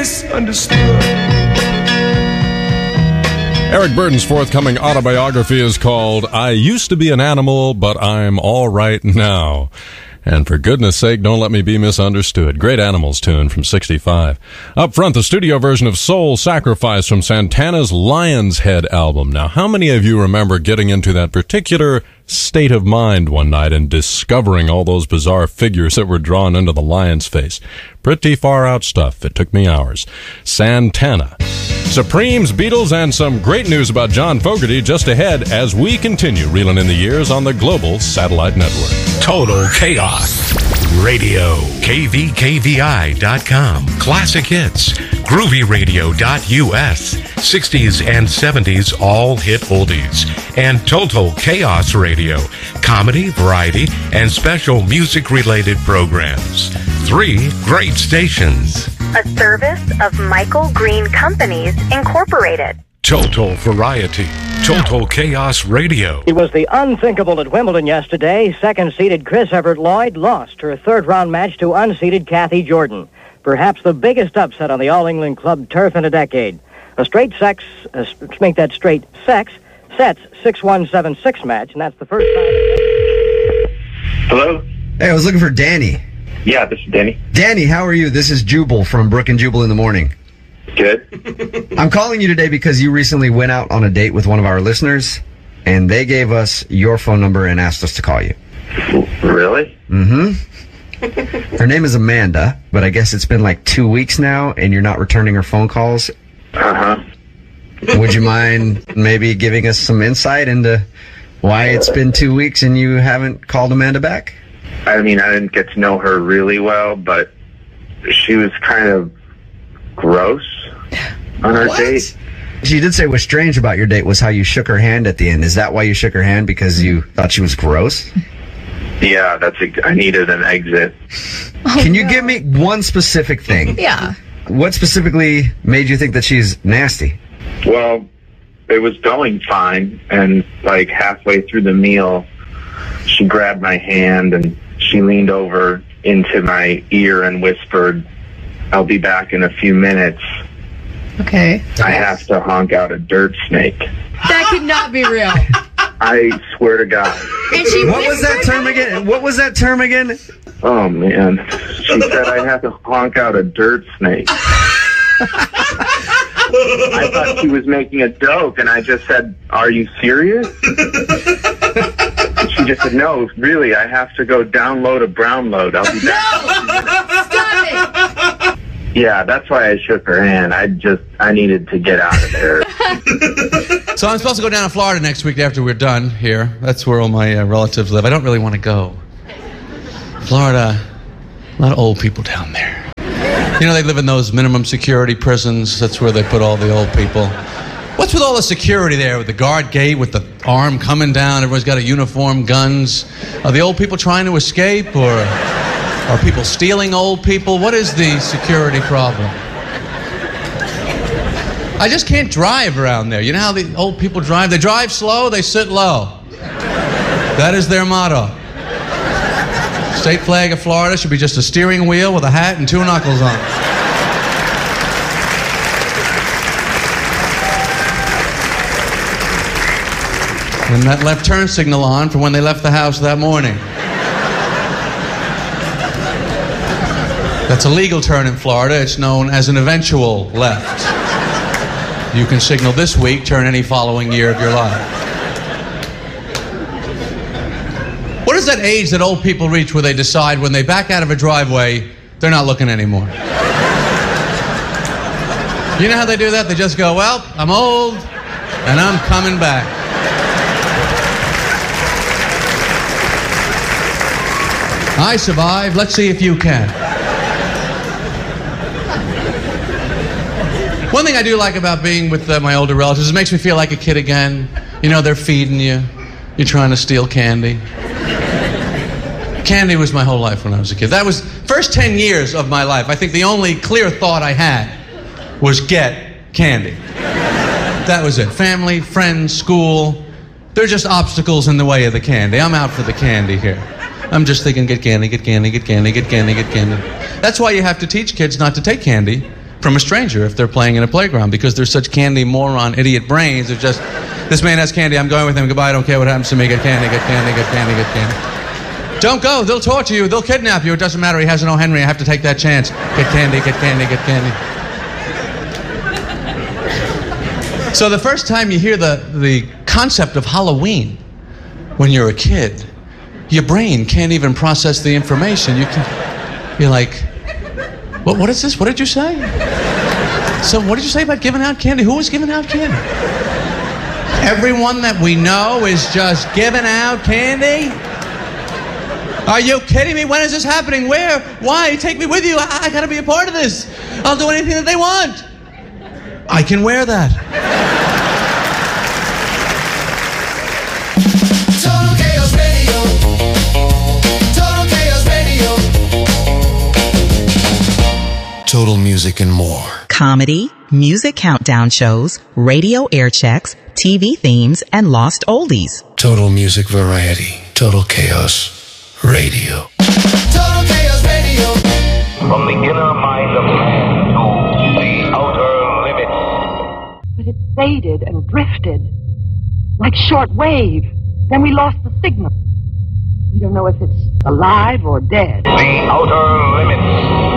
misunderstood. Eric Burden's forthcoming autobiography is called I Used to Be an Animal, But I'm All Right Now. And for goodness sake, don't let me be misunderstood. Great Animals tune from 65. Up front, the studio version of Soul Sacrifice from Santana's Lion's Head album. Now, how many of you remember getting into that particular state of mind one night and discovering all those bizarre figures that were drawn into the lion's face? Pretty far out stuff. It took me hours. Santana. Supremes, Beatles, and some great news about John Fogerty just ahead as we continue reeling in the years on the global satellite network. Total Chaos Radio. KVKVI.com. Classic hits. GroovyRadio.us. 60s and 70s all hit oldies. And Total Chaos Radio. Comedy, variety, and special music-related programs. 3 great stations. A service of Michael Green Companies, Incorporated. Total Variety. Total Chaos Radio. It was the unthinkable at Wimbledon yesterday. Second-seeded Chris Evert-Lloyd lost her third-round match to unseeded Kathy Jordan. Perhaps the biggest upset on the All-England Club turf in a decade. A straight sex, make that straight sex, sets 6-1-7-6 match, and that's the first time. Hello? Hey, I was looking for Danny. Yeah, this is Danny. Danny, how are you? This is Jubal from Brook and Jubal in the Morning. Good. I'm calling you today because you recently went out on a date with one of our listeners, and they gave us your phone number and asked us to call you. Really? Mm-hmm. Her name is Amanda, but I guess it's been like 2 weeks now, and you're not returning her phone calls. Uh-huh. Would you mind maybe giving us some insight into why it's been 2 weeks and you haven't called Amanda back? I mean, I didn't get to know her really well, but she was kind of gross on our date. She did say what's strange about your date was how you shook her hand at the end. Is that why you shook her hand? Because you thought she was gross? Yeah, I needed an exit. Can you give me one specific thing? Yeah. What specifically made you think that she's nasty? Well, it was going fine, and like halfway through the meal, she grabbed my hand and she leaned over into my ear and whispered, "I'll be back in a few minutes. Okay. I have to honk out a dirt snake." That could not be real. I swear to God. And she What was that term again? What was that term again? Oh, man. She said I have to honk out a dirt snake. I thought she was making a joke, and I just said, "Are you serious?" And she just said, "No, really, I have to go download a Brownload. I'll be back." Stop it. Yeah, that's why I shook her hand. I needed to get out of there. So I'm supposed to go down to Florida next week after we're done here. That's where all my relatives live. I don't really want to go. Florida, a lot of old people down there. You know, they live in those minimum security prisons. That's where they put all the old people. What's with all the security there, with the guard gate, with the arm coming down? Everyone's got a uniform, guns. Are the old people trying to escape, or are people stealing old people? What is the security problem? I just can't drive around there. You know how the old people drive? They drive slow, they sit low. That is their motto. State flag of Florida should be just a steering wheel with a hat and 2 knuckles on it. And that left turn signal on for when they left the house that morning. That's a legal turn in Florida. It's known as an eventual left. You can signal this week, turn any following year of your life. What is that age that old people reach where they decide when they back out of a driveway, they're not looking anymore? You know how they do that? They just go, "Well, I'm old, and I'm coming back." I survived. Let's see if you can. One thing I do like about being with my older relatives is it makes me feel like a kid again. You know, they're feeding you. You're trying to steal candy. Candy was my whole life when I was a kid. That was first 10 years of my life. I think the only clear thought I had was get candy. That was it. Family, friends, school. They're just obstacles in the way of the candy. I'm out for the candy here. I'm just thinking, get candy, get candy, get candy, get candy, get candy. That's why you have to teach kids not to take candy from a stranger if they're playing in a playground because they're such candy moron idiot brains. It's just, this man has candy, I'm going with him, goodbye, I don't care what happens to me, get candy, get candy, get candy, get candy. Don't go, they'll torture you, they'll kidnap you, it doesn't matter, he has an O. Henry, I have to take that chance. Get candy, get candy, get candy. So the first time you hear the concept of Halloween when you're a kid, your brain can't even process the information. You're like, what is this? What did you say? So what did you say about giving out candy? Who was giving out candy? Everyone that we know is just giving out candy? Are you kidding me? When is this happening? Where? Why? Take me with you. I gotta be a part of this. I'll do anything that they want. I can wear that. Total Chaos Radio. Total Chaos Radio. Total music and more. Comedy, music countdown shows, radio air checks, TV themes, and lost oldies. Total music variety. Total Chaos Radio. Total Chaos Radio. From the inner mind of man to the outer limits. But it faded and drifted like short wave. Then we lost the signal. We don't know if it's alive or dead. The outer limits.